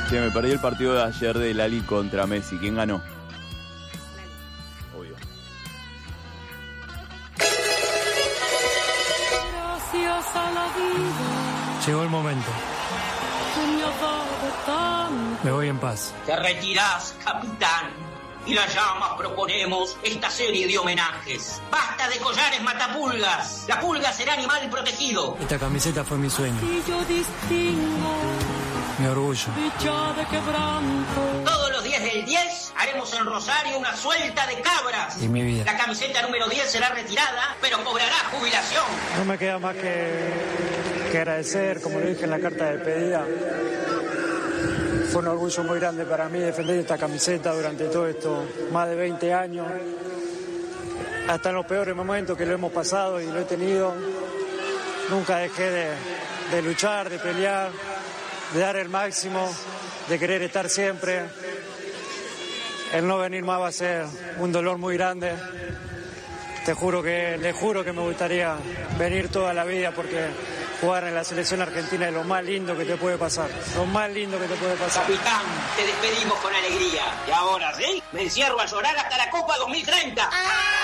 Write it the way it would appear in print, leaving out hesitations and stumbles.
Che, me perdí el partido de ayer de Lali contra Messi. ¿Quién ganó? Obvio. Gracias a la vida. Llegó el momento. Que me ha dado tanto. Me voy en paz. Te retirás, capitán. Y la llamas proponemos esta serie de homenajes. Basta de collares matapulgas. La pulga será animal protegido. Esta camiseta fue mi sueño. Y yo distingo Mi orgullo. dicha de quebranto. Todos los días del 10 haremos en Rosario una suelta de cabras. Y mi vida. La camiseta número 10 será retirada, pero cobrará jubilación. No me queda más que agradecer, como lo dije en la carta de despedida. Fue un orgullo muy grande para mí defender esta camiseta durante todo esto, más de 20 años. Hasta en los peores momentos que lo hemos pasado y lo he tenido, nunca dejé de luchar, de pelear, de dar el máximo, de querer estar siempre. El no venir más va a ser un dolor muy grande. Les juro que me gustaría venir toda la vida porque jugar en la selección argentina es lo más lindo que te puede pasar. Lo más lindo que te puede pasar. Capitán, te despedimos con alegría. Y ahora, ¿sí? Me encierro a llorar hasta la Copa 2030.